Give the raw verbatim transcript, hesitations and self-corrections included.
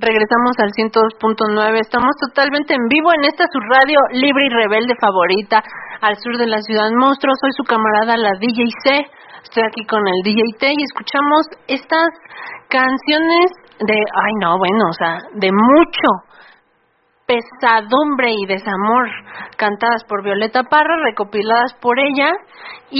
Regresamos al ciento dos punto nueve. Estamos totalmente en vivo en esta su radio libre y rebelde favorita al sur de la ciudad monstruo. Soy su camarada la D J C. Estoy aquí con el D J T y escuchamos estas canciones de, ay no, bueno, o sea, de mucho pesadumbre y desamor, cantadas por Violeta Parra, recopiladas por ella. Y